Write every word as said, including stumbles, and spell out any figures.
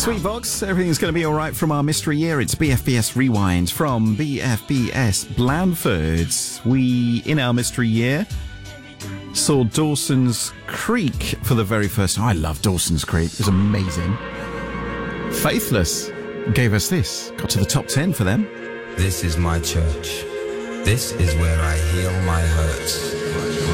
Sweetbox, everything's going to be all right from our mystery year. It's B F B S Rewind from B F B S Blandford. We, in our mystery year, saw Dawson's Creek for the very first time. I love Dawson's Creek. It was amazing. Faithless gave us this. Got to the top ten for them. This is my church. This is where I heal my hurts.